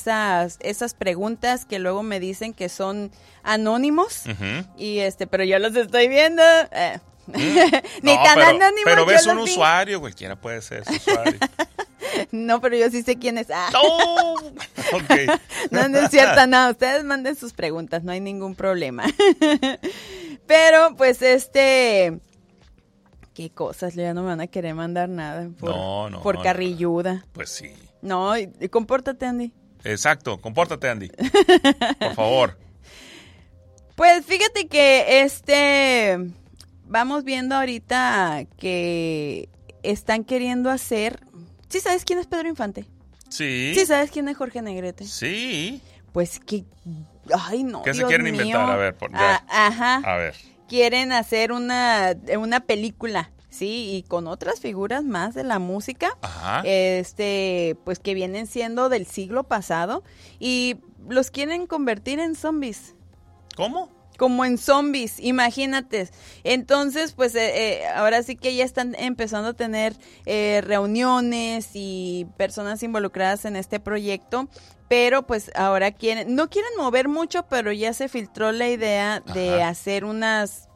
esas preguntas que luego me dicen que son anónimos. Y pero yo los estoy viendo. Ni tan anónimos. Pero ves un usuario, cualquiera puede ser ese usuario. No, pero yo sí sé quién es. ¡No! Okay. No es cierto, no. Ustedes manden sus preguntas, no hay ningún problema. Pero, pues, qué cosas, ya no me van a querer mandar nada por carrilluda. Pues sí. No, y compórtate, Andy. Exacto, compórtate, Andy. Por favor. Pues fíjate que vamos viendo ahorita que están queriendo hacer. ¿Sí sabes quién es Pedro Infante? Sí. ¿Sí sabes quién es Jorge Negrete? Sí. Pues que, ay no, ¿Qué Dios se quieren mío. inventar? A ver, ajá. A ver. Quieren hacer una película, sí, y con otras figuras más de la música. Ajá. Pues que vienen siendo del siglo pasado y los quieren convertir en zombies. ¿Cómo? Como en zombies, imagínate. Entonces, pues ahora sí que ya están empezando a tener reuniones y personas involucradas en este proyecto, pero pues ahora no quieren mover mucho, pero ya se filtró la idea de hacer unos,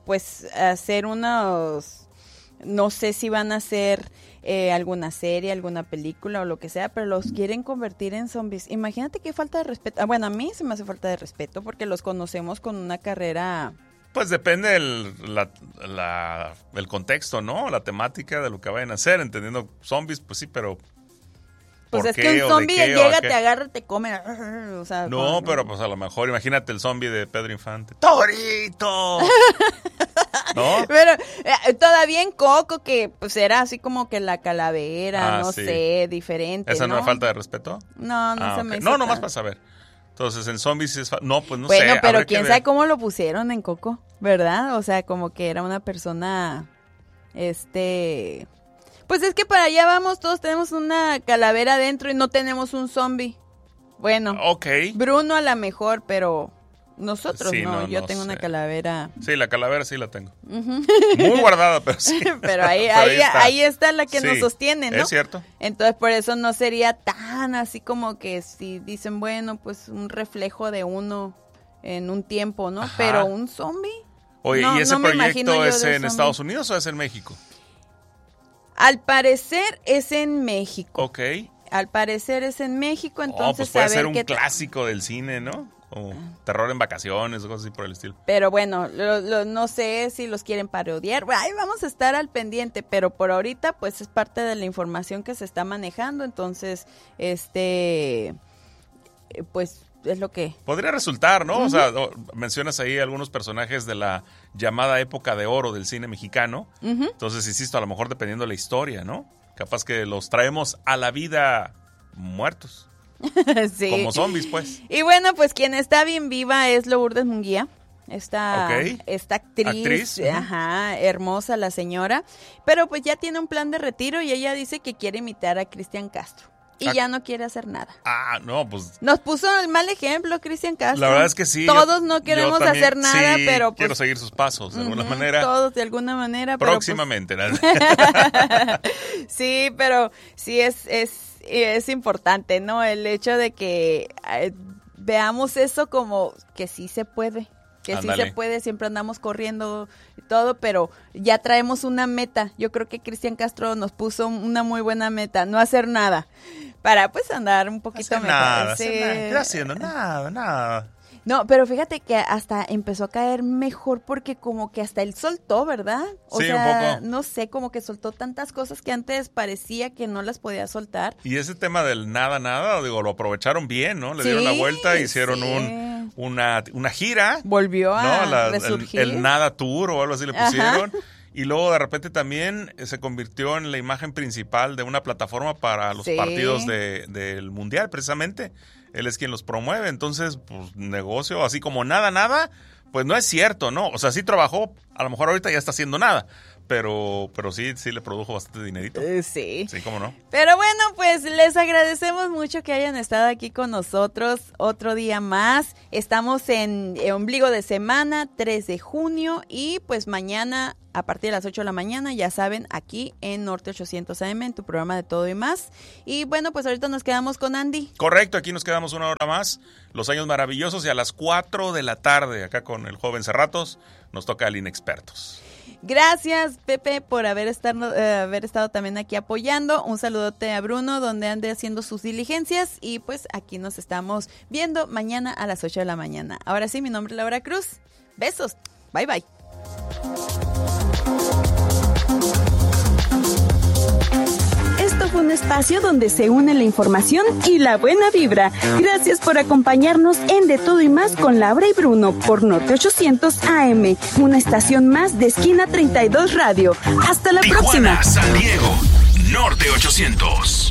no sé si van a hacer alguna serie, alguna película o lo que sea, pero los quieren convertir en zombies. Imagínate qué falta de respeto. Bueno, a mí se me hace falta de respeto porque los conocemos con una carrera. Pues depende el contexto, ¿no? La temática de lo que vayan a hacer, entendiendo zombies, pues sí, pero pues ¿por es qué, que un zombie llega, te agarra, te come, o sea, no, pero pues a lo mejor, imagínate el zombie de Pedro Infante. ¡Torito! ¿No? Pero todavía en Coco, que pues era así como que la calavera, no sé, diferente, ¿Esa no es falta de respeto? No se me hizo no, nomás para saber. Entonces, en zombies es no, pues no sé. Bueno, pero quién sabe cómo lo pusieron en Coco, ¿verdad? O sea, como que era una persona, pues es que para allá vamos, todos tenemos una calavera adentro y no tenemos un zombie. Bueno, Bruno a lo mejor, pero nosotros sí, no. Yo tengo una calavera. Sí, la calavera sí la tengo. Muy guardada, pero sí. Pero ahí está la que nos sostiene, ¿no? Es cierto. Entonces, por eso no sería tan así como que si dicen, bueno, pues un reflejo de uno en un tiempo, ¿no? Ajá. Pero un zombie. Oye, ¿y ese proyecto es en Estados Unidos o es en México? Al parecer es en México. Ok. Al parecer es en México, entonces pues puede ser un clásico del cine, ¿no? O terror en vacaciones o cosas así por el estilo. Pero bueno, no sé si los quieren parodiar. Ahí vamos a estar al pendiente, pero por ahorita pues es parte de la información que se está manejando, entonces pues es lo que podría resultar, ¿no? O sea, mencionas ahí algunos personajes de la llamada época de oro del cine mexicano. Entonces, insisto, a lo mejor dependiendo de la historia, ¿no? Capaz que los traemos a la vida muertos. Sí. Como zombies, pues. Y bueno, pues quien está bien viva es Lourdes Munguía. Esta actriz, hermosa la señora, pero pues ya tiene un plan de retiro y ella dice que quiere imitar a Cristian Castro. Y ya no quiere hacer nada. No, pues. Nos puso el mal ejemplo, Cristian Castro. La verdad es que sí. Todos no queremos hacer nada, pero pues. Quiero seguir sus pasos de alguna manera. Todos de alguna manera. Próximamente. Pero, pues, sí, pero sí es importante, ¿no? El hecho de que veamos eso como que sí se puede. Que Ándale. Sí se puede, siempre andamos corriendo y todo, pero ya traemos una meta. Yo creo que Cristian Castro nos puso una muy buena meta, no hacer nada, para pues andar un poquito mejor. Nada, ¿qué haciendo? Nada. No, pero fíjate que hasta empezó a caer mejor porque como que hasta él soltó, ¿verdad? O sea, un poco. No sé, como que soltó tantas cosas que antes parecía que no las podía soltar. Y ese tema del nada, lo aprovecharon bien, ¿no? Le dieron la vuelta, hicieron una gira. Volvió a resurgir. El Nada Tour o algo así le pusieron. Y luego de repente también se convirtió en la imagen principal de una plataforma para los partidos del Mundial, precisamente. Él es quien los promueve, entonces, pues, negocio, así como nada, pues no es cierto, ¿no? O sea, sí trabajó, a lo mejor ahorita ya está haciendo nada, pero sí le produjo bastante dinerito. Sí. Sí, cómo no. Pero bueno, pues les agradecemos mucho que hayan estado aquí con nosotros otro día más. Estamos en ombligo de semana, 3 de junio, y pues mañana a partir de las 8 de la mañana, ya saben, aquí en Norte 800 AM, en tu programa de Todo y Más. Y bueno, pues ahorita nos quedamos con Andy. Correcto, aquí nos quedamos una hora más, Los Años Maravillosos, y a las 4 de la tarde, acá con el joven Cerratos, nos toca el Inexpertos. Gracias, Pepe, por haber estado también aquí apoyando. Un saludote a Bruno, donde ande haciendo sus diligencias. Y pues aquí nos estamos viendo mañana a las 8 de la mañana. Ahora sí, mi nombre es Laura Cruz. Besos. Bye, bye. Esto fue un espacio donde se une la información y la buena vibra. Gracias por acompañarnos en De Todo y Más con Laura y Bruno por Norte 800 AM, una estación más de Esquina 32 Radio. Hasta la próxima. San Diego, Norte 800.